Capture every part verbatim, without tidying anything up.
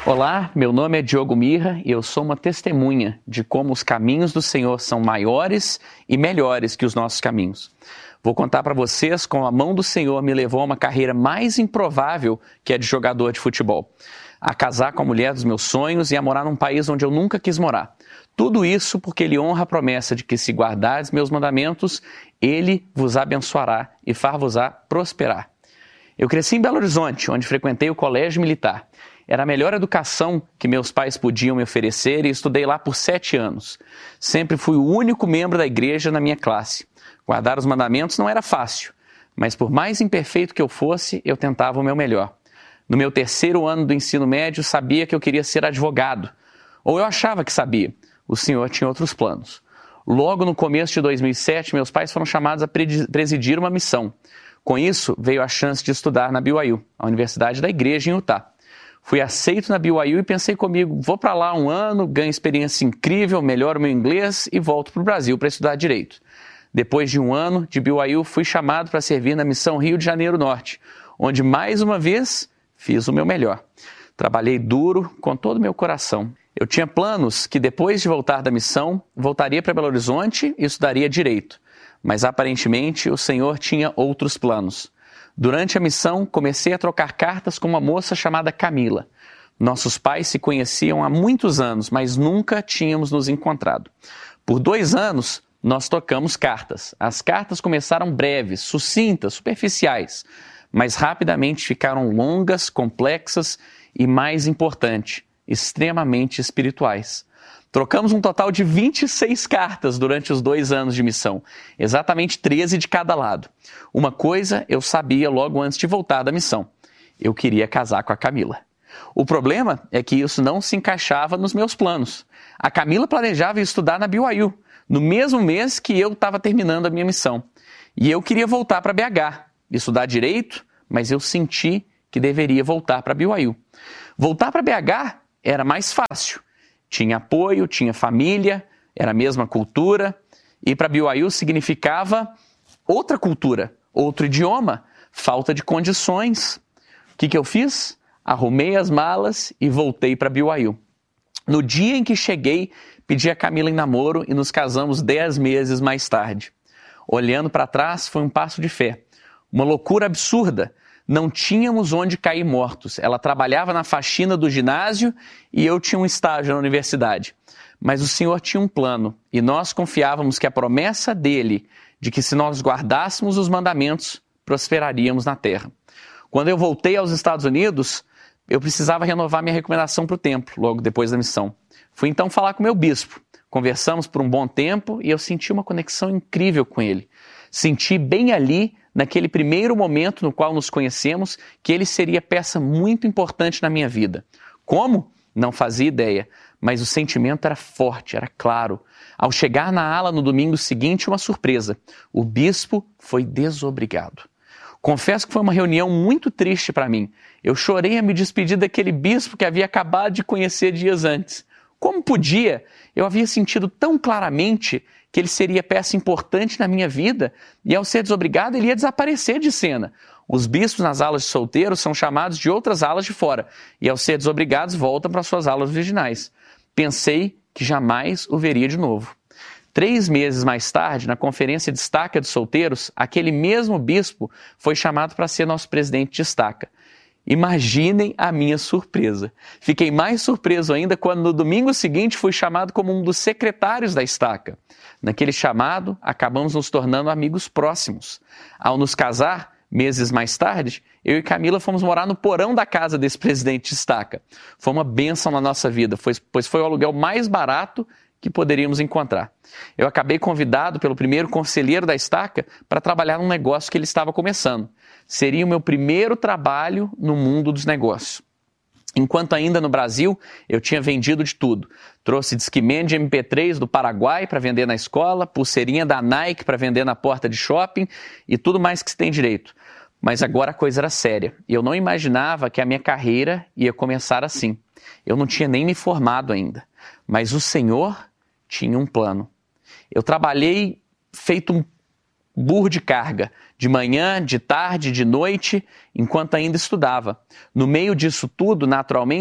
Olá, meu nome é Diogo Mirra e eu sou uma testemunha de como os caminhos do Senhor são maiores e melhores que os nossos caminhos. Vou contar para vocês como a mão do Senhor me levou a uma carreira mais improvável que a de jogador de futebol. A casar com a mulher dos meus sonhos e a morar num país onde eu nunca quis morar. Tudo isso porque Ele honra a promessa de que se guardares meus mandamentos, Ele vos abençoará e far-vos-á prosperar. Eu cresci em Belo Horizonte, onde frequentei o colégio militar. Era a melhor educação que meus pais podiam me oferecer e estudei lá por sete anos. Sempre fui o único membro da igreja na minha classe. Guardar os mandamentos não era fácil, mas por mais imperfeito que eu fosse, eu tentava o meu melhor. No meu terceiro ano do ensino médio, sabia que eu queria ser advogado. Ou eu achava que sabia. O Senhor tinha outros planos. Logo no começo de dois mil e sete, meus pais foram chamados a presidir uma missão. Com isso, veio a chance de estudar na B Y U, a Universidade da Igreja em Utah. Fui aceito na B Y U e pensei comigo, vou para lá um ano, ganho experiência incrível, melhoro meu inglês e volto para o Brasil para estudar Direito. Depois de um ano de B Y U, fui chamado para servir na missão Rio de Janeiro Norte, onde mais uma vez fiz o meu melhor. Trabalhei duro com todo o meu coração. Eu tinha planos que depois de voltar da missão, voltaria para Belo Horizonte e estudaria Direito. Mas aparentemente o Senhor tinha outros planos. Durante a missão, comecei a trocar cartas com uma moça chamada Camila. Nossos pais se conheciam há muitos anos, mas nunca tínhamos nos encontrado. Por dois anos, nós trocamos cartas. As cartas começaram breves, sucintas, superficiais, mas rapidamente ficaram longas, complexas e, mais importante, extremamente espirituais. Trocamos um total de vinte e seis cartas durante os dois anos de missão, exatamente treze de cada lado. Uma coisa eu sabia logo antes de voltar da missão: eu queria casar com a Camila. O problema é que isso não se encaixava nos meus planos. A Camila planejava estudar na B Y U, no mesmo mês que eu estava terminando a minha missão. E eu queria voltar para B H, estudar Direito, mas eu senti que deveria voltar para B Y U. Voltar para B H era mais fácil. Tinha apoio, tinha família, era a mesma cultura. Ir para B Y U significava outra cultura, outro idioma, falta de condições. O que, que eu fiz? Arrumei as malas e voltei para B Y U. No dia em que cheguei, pedi a Camila em namoro e nos casamos dez meses mais tarde. Olhando para trás, foi um passo de fé. Uma loucura absurda. Não tínhamos onde cair mortos. Ela trabalhava na faxina do ginásio e eu tinha um estágio na universidade. Mas o Senhor tinha um plano e nós confiávamos que a promessa dele, de que se nós guardássemos os mandamentos, prosperaríamos na terra. Quando eu voltei aos Estados Unidos, eu precisava renovar minha recomendação para o templo, logo depois da missão. Fui então falar com meu bispo. Conversamos por um bom tempo e eu senti uma conexão incrível com ele. Senti bem ali, naquele primeiro momento no qual nos conhecemos, que ele seria peça muito importante na minha vida. Como? Não fazia ideia, mas o sentimento era forte, era claro. Ao chegar na ala no domingo seguinte, uma surpresa. O bispo foi desobrigado. Confesso que foi uma reunião muito triste para mim. Eu chorei a me despedir daquele bispo que havia acabado de conhecer dias antes. Como podia? Eu havia sentido tão claramente que ele seria peça importante na minha vida e, ao ser desobrigado, ele ia desaparecer de cena. Os bispos nas alas de solteiros são chamados de outras alas de fora e, ao ser desobrigados, voltam para suas alas originais. Pensei que jamais o veria de novo. Três meses mais tarde, na conferência de estaca de solteiros, aquele mesmo bispo foi chamado para ser nosso presidente de estaca. Imaginem a minha surpresa. Fiquei mais surpreso ainda quando no domingo seguinte fui chamado como um dos secretários da estaca. Naquele chamado, acabamos nos tornando amigos próximos. Ao nos casar, meses mais tarde, eu e Camila fomos morar no porão da casa desse presidente de estaca. Foi uma bênção na nossa vida, pois foi o aluguel mais barato que poderíamos encontrar. Eu acabei convidado pelo primeiro conselheiro da estaca para trabalhar num negócio que ele estava começando. Seria o meu primeiro trabalho no mundo dos negócios. Enquanto ainda no Brasil, eu tinha vendido de tudo. Trouxe Discman de M P três do Paraguai para vender na escola, pulseirinha da Nike para vender na porta de shopping e tudo mais que se tem direito. Mas agora a coisa era séria. E eu não imaginava que a minha carreira ia começar assim. Eu não tinha nem me formado ainda. Mas o Senhor tinha um plano. Eu trabalhei feito um burro de carga, de manhã, de tarde, de noite, enquanto ainda estudava. No meio disso tudo, naturalmente,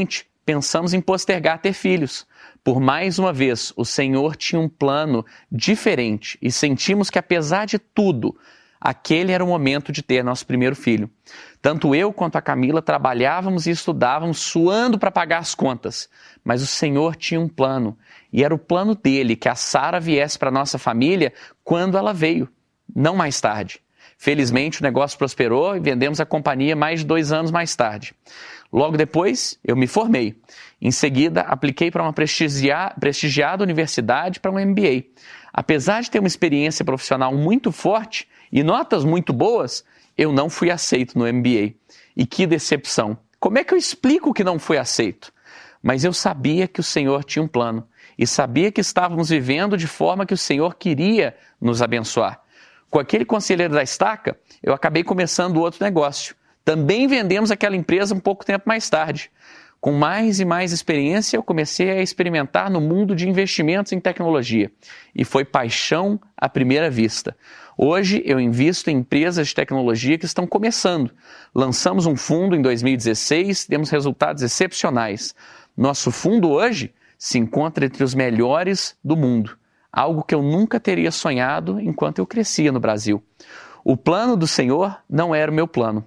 pensamos em postergar ter filhos. Por mais uma vez, o Senhor tinha um plano diferente e sentimos que, apesar de tudo, aquele era o momento de ter nosso primeiro filho. Tanto eu quanto a Camila trabalhávamos e estudávamos suando para pagar as contas, mas o Senhor tinha um plano, e era o plano dele que a Sara viesse para a nossa família quando ela veio, não mais tarde. Felizmente o negócio prosperou e vendemos a companhia mais de dois anos mais tarde. Logo depois, eu me formei. Em seguida, apliquei para uma prestigia- prestigiada universidade para um M B A. Apesar de ter uma experiência profissional muito forte e notas muito boas, eu não fui aceito no M B A. E que decepção! Como é que eu explico que não fui aceito? Mas eu sabia que o Senhor tinha um plano e sabia que estávamos vivendo de forma que o Senhor queria nos abençoar. Com aquele conselheiro da estaca, eu acabei começando outro negócio. Também vendemos aquela empresa um pouco tempo mais tarde. Com mais e mais experiência, eu comecei a experimentar no mundo de investimentos em tecnologia. E foi paixão à primeira vista. Hoje, eu invisto em empresas de tecnologia que estão começando. Lançamos um fundo em dois mil e dezesseis, temos resultados excepcionais. Nosso fundo hoje se encontra entre os melhores do mundo. Algo que eu nunca teria sonhado enquanto eu crescia no Brasil. O plano do Senhor não era o meu plano.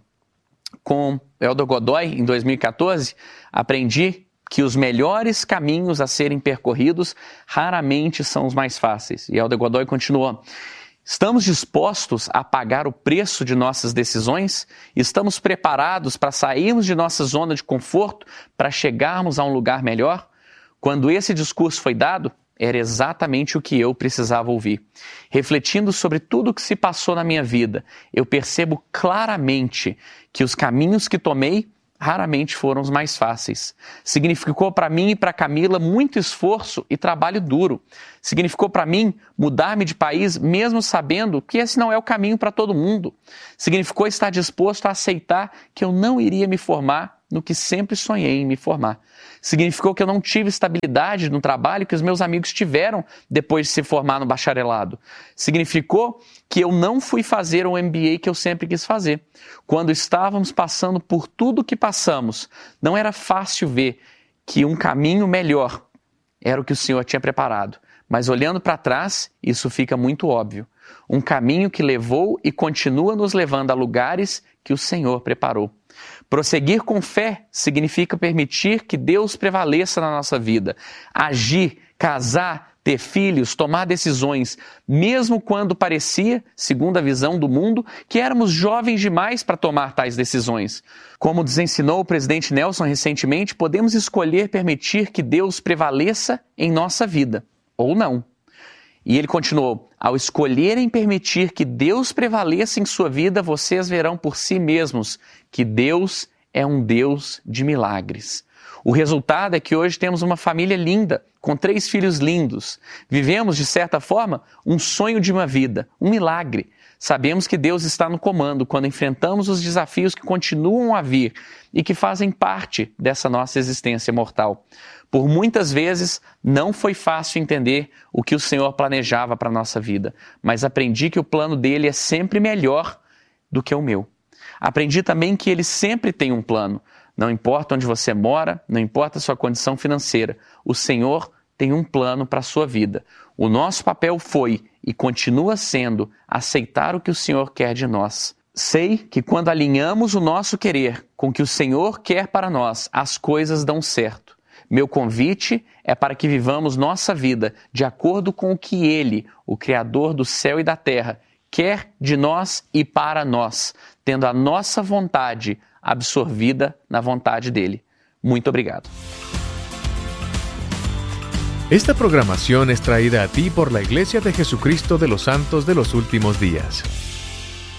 Com Elder Godoy, em dois mil e quatorze, aprendi que os melhores caminhos a serem percorridos raramente são os mais fáceis. E Elder Godoy continuou: estamos dispostos a pagar o preço de nossas decisões? Estamos preparados para sairmos de nossa zona de conforto para chegarmos a um lugar melhor? Quando esse discurso foi dado, era exatamente o que eu precisava ouvir. Refletindo sobre tudo o que se passou na minha vida, eu percebo claramente que os caminhos que tomei raramente foram os mais fáceis. Significou para mim e para Camila muito esforço e trabalho duro. Significou para mim mudar-me de país mesmo sabendo que esse não é o caminho para todo mundo. Significou estar disposto a aceitar que eu não iria me formar no que sempre sonhei em me formar. Significou que eu não tive estabilidade no trabalho que os meus amigos tiveram depois de se formar no bacharelado. Significou que eu não fui fazer o M B A que eu sempre quis fazer. Quando estávamos passando por tudo o que passamos, não era fácil ver que um caminho melhor era o que o Senhor tinha preparado. Mas olhando para trás, isso fica muito óbvio. Um caminho que levou e continua nos levando a lugares que o Senhor preparou. Prosseguir com fé significa permitir que Deus prevaleça na nossa vida. Agir, casar, ter filhos, tomar decisões, mesmo quando parecia, segundo a visão do mundo, que éramos jovens demais para tomar tais decisões. Como nos ensinou o presidente Nelson recentemente, podemos escolher permitir que Deus prevaleça em nossa vida, ou não. E ele continuou: ao escolherem permitir que Deus prevaleça em sua vida, vocês verão por si mesmos que Deus é um Deus de milagres. O resultado é que hoje temos uma família linda, com três filhos lindos. Vivemos, de certa forma, um sonho de uma vida, um milagre. Sabemos que Deus está no comando quando enfrentamos os desafios que continuam a vir e que fazem parte dessa nossa existência mortal. Por muitas vezes, não foi fácil entender o que o Senhor planejava para a nossa vida, mas aprendi que o plano dele é sempre melhor do que o meu. Aprendi também que ele sempre tem um plano. Não importa onde você mora, não importa a sua condição financeira, o Senhor tem um plano para a sua vida. O nosso papel foi e continua sendo aceitar o que o Senhor quer de nós. Sei que quando alinhamos o nosso querer com o que o Senhor quer para nós, as coisas dão certo. Meu convite é para que vivamos nossa vida de acordo com o que Ele, o Criador do céu e da terra, quer de nós e para nós, tendo a nossa vontade absorvida na vontade dEle. Muito obrigado. Esta programación es traída a ti por la Iglesia de Jesucristo de los Santos de los Últimos Días.